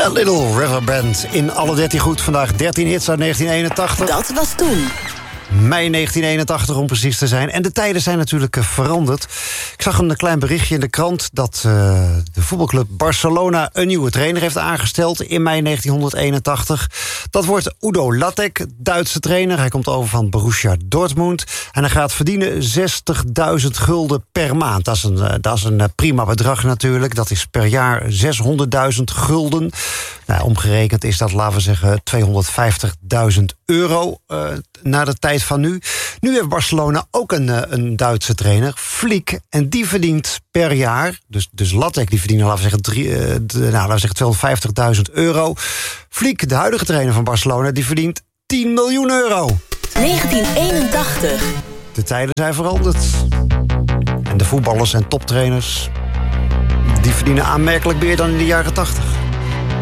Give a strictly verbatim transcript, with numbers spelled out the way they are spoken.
A Little River Band in alle dertien goed. Vandaag dertien hits uit negentien eenentachtig. Dat was toen. Mei negentien eenentachtig om precies te zijn. En de tijden zijn natuurlijk uh, veranderd. Ik zag een klein berichtje in de krant dat uh, de voetbalclub Barcelona een nieuwe trainer heeft aangesteld in mei negentien eenentachtig. Dat wordt Udo Lattek, Duitse trainer. Hij komt over van Borussia Dortmund. En hij gaat verdienen zestigduizend gulden per maand. Dat is een, uh, dat is een uh, prima bedrag natuurlijk. Dat is per jaar zeshonderdduizend gulden. Nou, omgerekend is dat, laten we zeggen, tweehonderdvijftigduizend euro uh, na de tijd van nu. Nu heeft Barcelona ook een, uh, een Duitse trainer, Flick. En die verdient per jaar, dus, dus Lattek die verdient, laten we zeggen, drie, uh, de, nou, laten we zeggen tweehonderdvijftigduizend euro. Flick, de huidige trainer van Barcelona, die verdient tien miljoen euro. negentien eenentachtig. De tijden zijn veranderd. En de voetballers en toptrainers, die verdienen aanmerkelijk meer dan in de jaren tachtig.